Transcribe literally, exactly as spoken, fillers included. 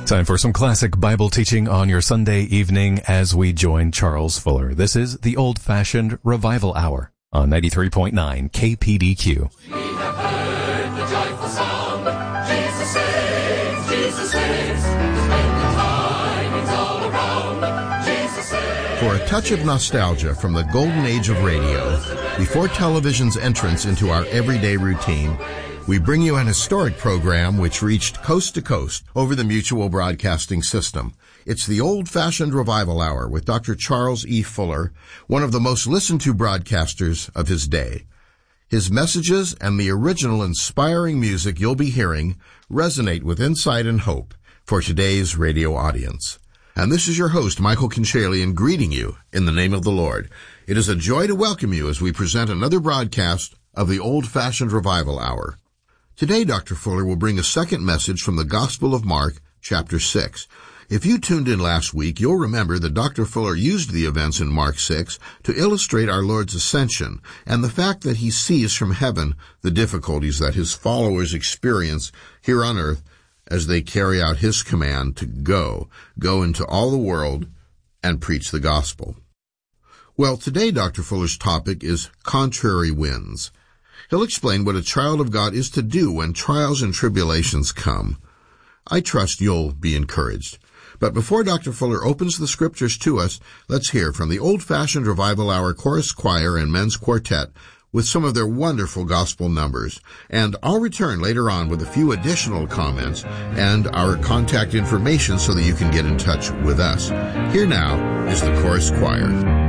Time for some classic Bible teaching on your Sunday evening as we join Charles Fuller. This is the Old-Fashioned Revival Hour on ninety-three point nine K P D Q. We have heard the joyful song, Jesus saves, Jesus saves, splendid tidings all around, Jesus saves. For a touch of nostalgia from the golden age of radio, before television's entrance into our everyday routine, we bring you an historic program which reached coast to coast over the Mutual Broadcasting System. It's the Old-Fashioned Revival Hour with Doctor Charles E. Fuller, one of the most listened to broadcasters of his day. His messages and the original inspiring music you'll be hearing resonate with insight and hope for today's radio audience. And this is your host, Michael Conchalian, greeting you in the name of the Lord. It is a joy to welcome you as we present another broadcast of the Old-Fashioned Revival Hour. Today, Doctor Fuller will bring a second message from the Gospel of Mark, chapter six. If you tuned in last week, you'll remember that Doctor Fuller used the events in Mark six to illustrate our Lord's ascension and the fact that he sees from heaven the difficulties that his followers experience here on earth as they carry out his command to go, go into all the world and preach the gospel. Well, today Doctor Fuller's topic is contrary winds. He'll explain what a child of God is to do when trials and tribulations come. I trust you'll be encouraged. But before Doctor Fuller opens the scriptures to us, let's hear from the Old-Fashioned Revival Hour Chorus Choir and Men's Quartet with some of their wonderful gospel numbers. And I'll return later on with a few additional comments and our contact information so that you can get in touch with us. Here now is the Chorus Choir.